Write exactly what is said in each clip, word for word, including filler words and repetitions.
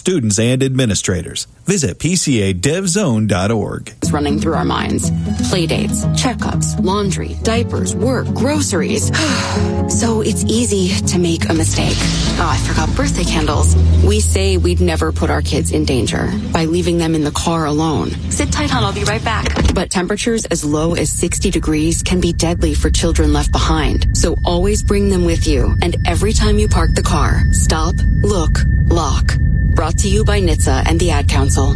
students and administrators. Visit P C A dev zone dot org. It's running through our minds. Playdates, checkups, laundry, diapers, work, groceries. So it's easy to make a mistake. Oh, I forgot birthday candles. We say we'd never put our kids in danger by leaving them in the car alone. Sit tight, hon. I'll be right back. But temperatures as low as sixty degrees can be deadly for children left behind. So always bring them with you. And every time you park the car, stop, look, lock. Brought to you by N H T S A and the Ad Council.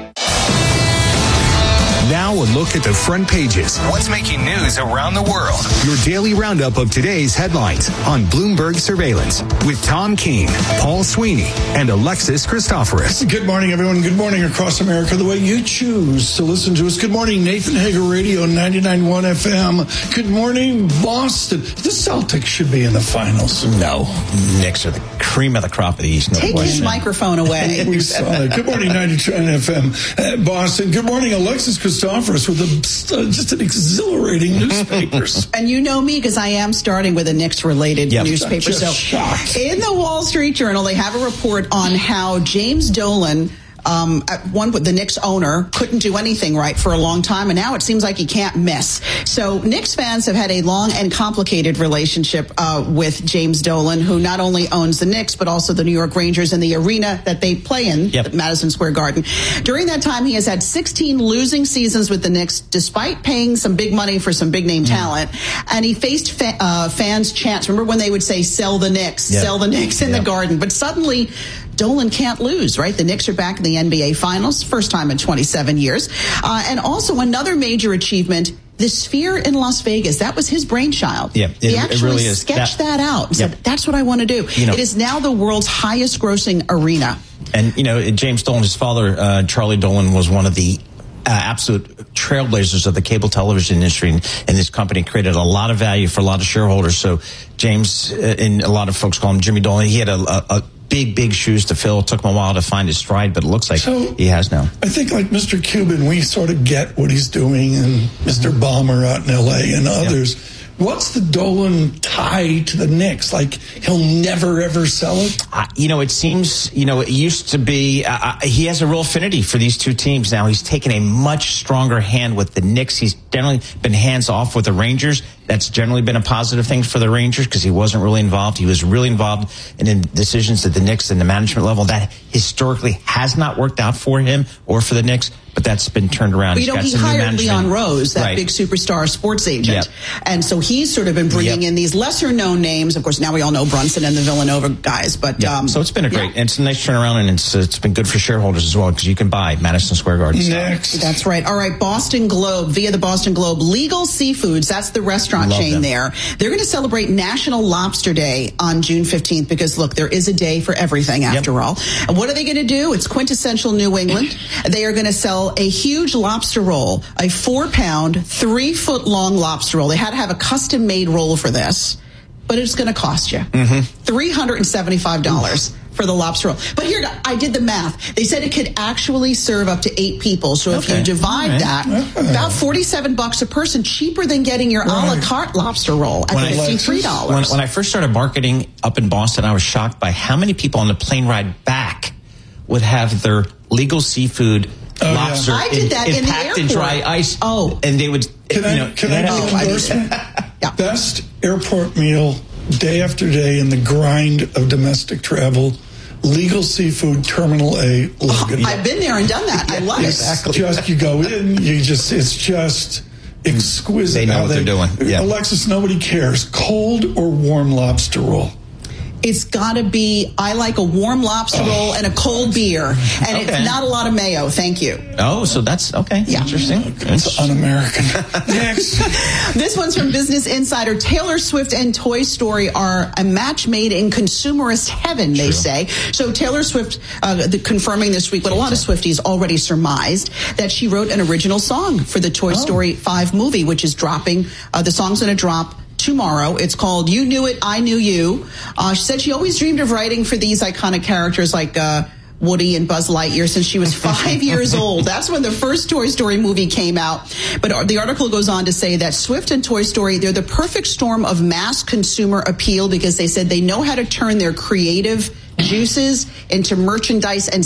Now a look at the front pages. What's making news around the world? Your daily roundup of today's headlines on Bloomberg Surveillance with Tom Keene, Paul Sweeney, and Alexis Christoforous. Good morning, everyone. Good morning across America, the way you choose to listen to us. Good morning, Nathan Hager Radio, ninety-nine point one F M. Good morning, Boston. The Celtics should be in the finals. No. Knicks are the cream of the crop of the East. No Take question. his microphone away. We saw that. Good morning, ninety-two point nine F M. Uh, Boston. Good morning, Alexis Christoforous with a, uh, just an exhilarating newspapers. And you know me because I am starting with a Knicks-related yep. newspaper. Just so shocked. In the Wall Street Journal, they have a report on how James Dolan, Um, one, the Knicks owner, couldn't do anything right for a long time, and now it seems like he can't miss. So Knicks fans have had a long and complicated relationship uh, with James Dolan, who not only owns the Knicks, but also the New York Rangers and the arena that they play in, yep. Madison Square Garden. During that time, he has had sixteen losing seasons with the Knicks, despite paying some big money for some big-name mm. talent. And he faced fa- uh, fans' chants. Remember when they would say, sell the Knicks, yep. sell the Knicks in yep. the Garden. But suddenly, Dolan can't lose, right? The Knicks are back in the N B A Finals, first time in twenty-seven years. Uh, and also another major achievement, the Sphere in Las Vegas. That was his brainchild. Yeah, he it, actually it really is. sketched that, that out and yep. said, that's what I want to do. You know, it is now the world's highest grossing arena. And, you know, James Dolan, his father, uh, Charlie Dolan, was one of the Uh, absolute trailblazers of the cable television industry, and, and this company created a lot of value for a lot of shareholders. So James, uh, and a lot of folks call him Jimmy Dolan, he had a, a, a big, big shoes to fill. It took him a while to find his stride, but it looks like so, he has now. I think like Mister Cuban, we sort of get what he's doing, and Mister Ballmer out in L A and others. Yeah. What's the Dolan tie to the Knicks? Like, he'll never, ever sell it? Uh, you know, it seems, you know, it used to be, uh, he has a real affinity for these two teams now. He's taken a much stronger hand with the Knicks. He's generally been hands off with the Rangers. That's generally been a positive thing for the Rangers because he wasn't really involved. He was really involved in, in decisions at the Knicks and the management level. That historically has not worked out for him or for the Knicks, but that's been turned around. But, you know, he hired Leon Rose, that right. big superstar sports agent. Yep. And so he's sort of been bringing yep. in these lesser-known names. Of course, now we all know Brunson and the Villanova guys. But yep. um, So it's been a great, yeah. and it's a nice turnaround, and it's it's been good for shareholders as well because you can buy Madison Square Garden. Next. That's right. All right, Boston Globe, via the Boston Globe, Legal Seafoods, that's the restaurant Love chain them. there. They're going to celebrate National Lobster Day on June fifteenth because, look, there is a day for everything after yep. all. And what are they going to do? It's quintessential New England. They are going to sell a huge lobster roll, a four-pound, three-foot-long lobster roll. They had to have a custom-made roll for this, but it's going to cost you mm-hmm. three hundred seventy-five dollars. Oof. For the lobster roll. But here, I did the math. They said it could actually serve up to eight people. So if okay. you divide right. that, about forty-seven bucks a person, cheaper than getting your right. a la carte lobster roll at fifty-three dollars. When, when I first started marketing up in Boston, I was shocked by how many people on the plane ride back would have their legal seafood oh, lobster yeah. I did that in, in the packed in airport. dry ice. Oh. And they would, can you I, know. Can I make oh, an endorsement? yeah. Best airport meal, day after day, in the grind of domestic travel. Legal Seafood, Terminal A, Logan. Oh, I've been there and done that. I love it. Exactly. Just, you go in, you just, it's just exquisite. They know what they, they're doing. Yeah. Alexis, nobody cares. Cold or warm lobster roll? It's got to be, I like a warm lobster oh. roll and a cold beer. And okay. it's not a lot of mayo. Thank you. Oh, so that's, okay. Yeah. Interesting. It's un-American. Next. This one's from Business Insider. Taylor Swift and Toy Story are a match made in consumerist heaven, they True. say. So Taylor Swift uh, the, confirming this week what a lot of Swifties already surmised, that she wrote an original song for the Toy oh. Story five movie, which is dropping. Uh, the song's going to drop tomorrow. It's called You Knew It, I Knew You. Uh, she said she always dreamed of writing for these iconic characters like uh, Woody and Buzz Lightyear since she was five years old. That's when the first Toy Story movie came out. But the article goes on to say that Swift and Toy Story, they're the perfect storm of mass consumer appeal because they said they know how to turn their creative juices into merchandise and